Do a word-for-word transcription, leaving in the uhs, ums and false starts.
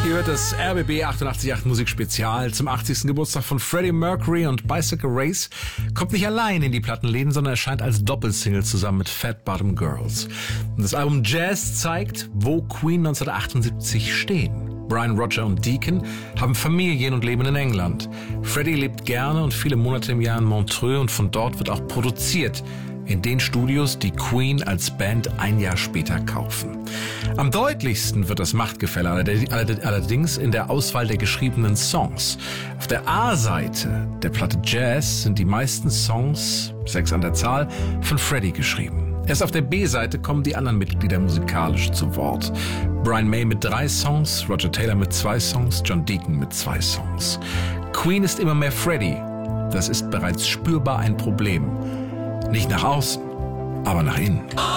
Ihr hört das R B B achtundachtzig Komma acht Musikspezial zum achtzigsten Geburtstag von Freddie Mercury, und Bicycle Race kommt nicht allein in die Plattenläden, sondern erscheint als Doppelsingle zusammen mit Fat Bottom Girls. Und das Album Jazz zeigt, wo Queen neunzehnhundertachtundsiebzig stehen. Brian, Roger und Deacon haben Familien und leben in England. Freddie lebt gerne und viele Monate im Jahr in Montreux, und von dort wird auch produziert. In den Studios, die Queen als Band ein Jahr später kaufen. Am deutlichsten wird das Machtgefälle allerdings in der Auswahl der geschriebenen Songs. Auf der A-Seite der Platte Jazz sind die meisten Songs, sechs an der Zahl, von Freddie geschrieben. Erst auf der B-Seite kommen die anderen Mitglieder musikalisch zu Wort. Brian May mit drei Songs, Roger Taylor mit zwei Songs, John Deacon mit zwei Songs. Queen ist immer mehr Freddie. Das ist bereits spürbar ein Problem. Nicht nach außen, aber nach innen.